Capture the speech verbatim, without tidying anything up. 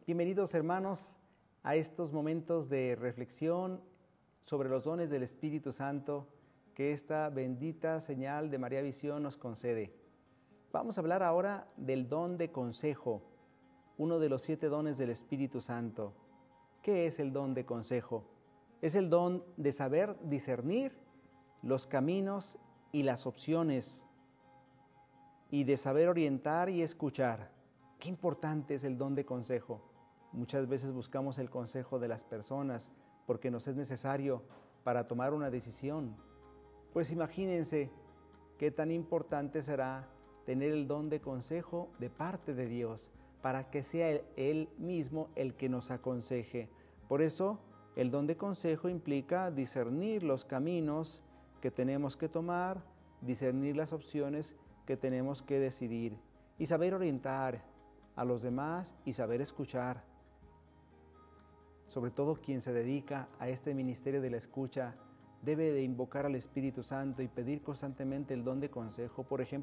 Bienvenidos, hermanos, a estos momentos de reflexión sobre los dones del Espíritu Santo que esta bendita señal de María Visión nos concede. Vamos a hablar ahora del don de consejo, uno de los siete dones del Espíritu Santo. ¿Qué es el don de consejo? Es el don de saber discernir los caminos y las opciones y de saber orientar y escuchar. Qué importante es el don de consejo. Muchas veces buscamos el consejo de las personas porque nos es necesario para tomar una decisión. Pues imagínense qué tan importante será tener el don de consejo de parte de Dios para que sea Él, Él mismo el que nos aconseje. Por eso, el don de consejo implica discernir los caminos que tenemos que tomar, discernir las opciones que tenemos que decidir y saber orientar a los demás y saber escuchar. Sobre todo quien se dedica a este ministerio de la escucha debe de invocar al Espíritu Santo y pedir constantemente el don de consejo. Por ejemplo,